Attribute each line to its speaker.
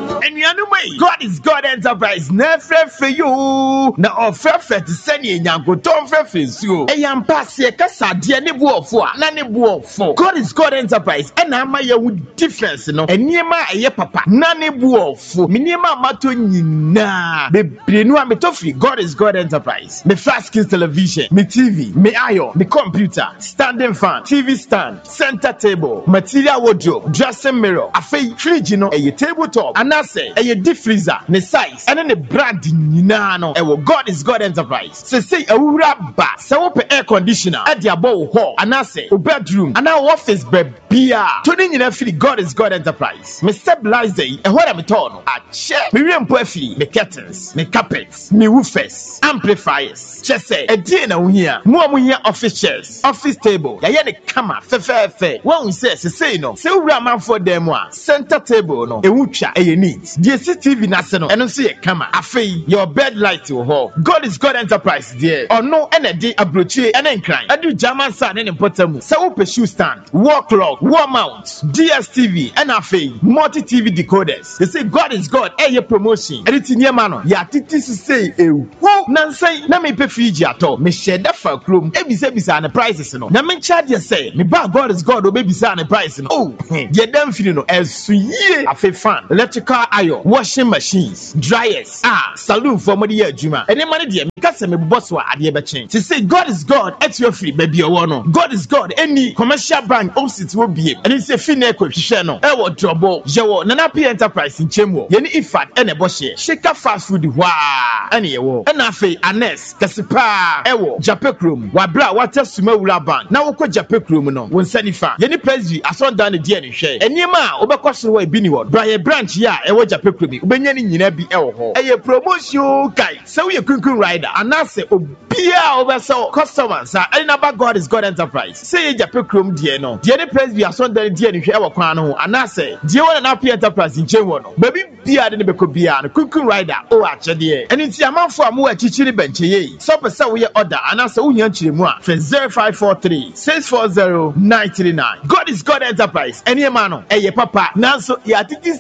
Speaker 1: And you know me, God is God Enterprise. Never for you. Na offer to send you yanko don't face you. A young pass ye kasa dear nebu for nani bu for. God is God Enterprise. And I'm my with difference, no. And near my ye papa nani bu for. Minima matu na. Be no me toffee. God is God Enterprise. Me flat screen television, me TV, me iron, me computer, standing fan, TV stand, center table, material wardrobe, dressing mirror, a fridge, you know, a tabletop, and I say a deep freezer, the size, and then the brand no. God is God Enterprise. Say a rubber, so open air conditioner at the above hall, and I say a bedroom, and our office beer. Turning in a free God is God Enterprise. Me stabilize and what I'm told, a chair, me reimbursement, me curtains, me carpets, me woofers, amplifiers. Just say a dinner here, more here office chairs, office table, ya the camera, fe. One we say no, so raman for them one center table no, a wucha a needs. The CCTV national, and don't see a camera, a fee, your bed light to hall. God is God Enterprise, dear, or no energy abroche and incline. I do German son and important, so open shoe stand, wall clock, wall mount, DSTV, and a fee, multi TV decoders. They say God is God, a promotion, and it's in your manner. Ya titi say, who nan say, na me pay Fiji at all. Me share that for room, every service and the prices, no. Na me charge you say, me ba God is God, or baby son the price, no. Oh, you damn feeling no, as sweet a fan, electrical iron, washing machines, dryers, saloon for money year, Juma. And then money, dear, because me boss wa at the ever change. She say, God is God, at your free, baby, or no. God is God, any commercial bank, opposite will be, and it's a fine coefficient, no. Ewo trouble, Jawo, Nanapi Enterprise in Chemo, Yenny Ifat, and a bosh, shake a fast food, wah, and yewo, and Afe, Anes, Kasipa, Ewo, Japekrum, Wabra, Water Sumawula Bank, now Oko Japekrum, no, when Sanifa, Yenny Presby, I saw down the DNA share, and Yema, Obakosro, Biniward, Brian Branch, ya, Ewo Japekrum, Benyani, Yinebi, Ewo, a promotion, guy, so you couldn't rider, and I say, Obia over so customers, and about God is God Enterprise. Say Japekrum, dear no, Jenny Presby, I saw down the DNA share, and I say, dear one and happy enterprise in Chewono, baby, Bia didn't be Kubia, and couldn't rider, oh, actually, and it's a man for a more chichiri bench, so per we order, and I say, Unyanchimua, for 0543 640 939. God is God Enterprise, any man, a papa, Nanso, ya titi